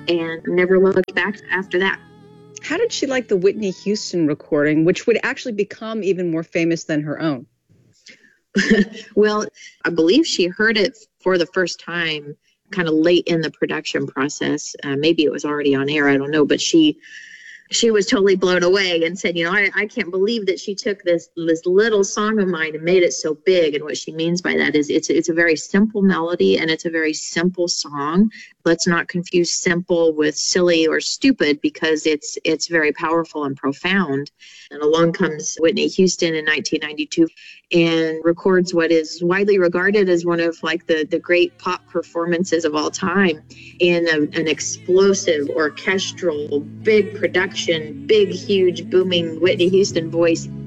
and never looked back after that. How did she like the Whitney Houston recording, which would actually become even more famous than her own? Well, I believe she heard it for the first time kind of late in the production process. Maybe it was already on air, I don't know, but she was totally blown away and said, I can't believe that she took this little song of mine and made it so big. And what she means by that is it's a very simple melody and it's a very simple song. Let's not confuse simple with silly or stupid, because it's very powerful and profound. And along comes Whitney Houston in 1992 and records what is widely regarded as one of like the great pop performances of all time in an explosive orchestral, big production, big, huge, booming Whitney Houston voice